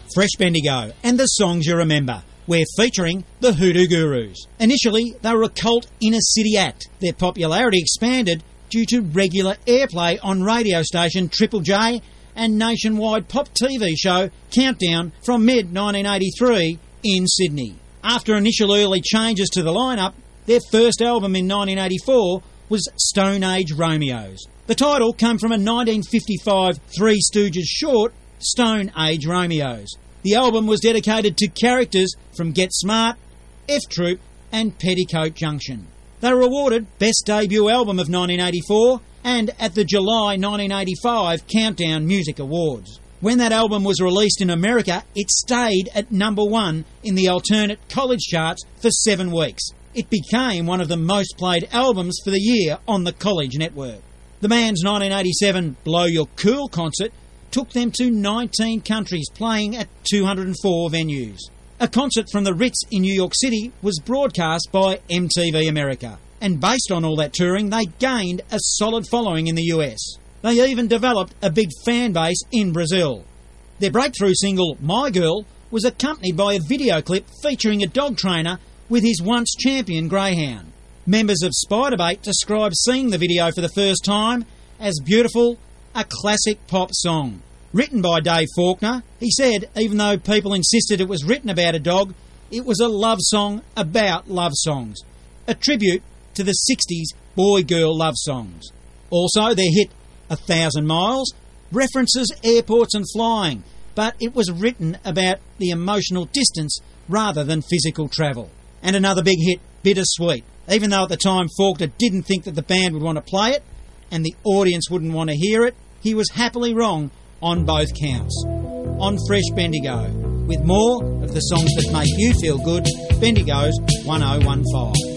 Fresh Bendigo and the songs you remember. We're featuring the Hoodoo Gurus. Initially, they were a cult inner-city act. Their popularity expanded due to regular airplay on radio station Triple J and nationwide pop TV show Countdown from mid-1983 in Sydney. After initial early changes to the lineup, their first album in 1984 was Stone Age Romeos. The title came from a 1955 Three Stooges short, Stone Age Romeos. The album was dedicated to characters from Get Smart, F-Troop and Petticoat Junction. They were awarded Best Debut Album of 1984 and at the July 1985 Countdown Music Awards. When that album was released in America, it stayed at number 1 in the alternate college charts for 7 weeks. It became one of the most played albums for the year on the College Network. The band's 1987 Blow Your Cool concert took them to 19 countries, playing at 204 venues. A concert from the Ritz in New York City was broadcast by MTV America, and based on all that touring, they gained a solid following in the US. They even developed a big fan base in Brazil. Their breakthrough single, My Girl, was accompanied by a video clip featuring a dog trainer with his once champion greyhound. Members of Spiderbait described seeing the video for the first time as beautiful, a classic pop song. Written by Dave Faulkner, he said even though people insisted it was written about a dog, it was a love song about love songs, a tribute to the 60s boy-girl love songs. Also, their hit 1,000 Miles references airports and flying, but it was written about the emotional distance rather than physical travel. And another big hit, Bittersweet. Even though at the time Faulkner didn't think that the band would want to play it and the audience wouldn't want to hear it, he was happily wrong on both counts. On Fresh Bendigo, with more of the songs that make you feel good, Bendigo's 1015.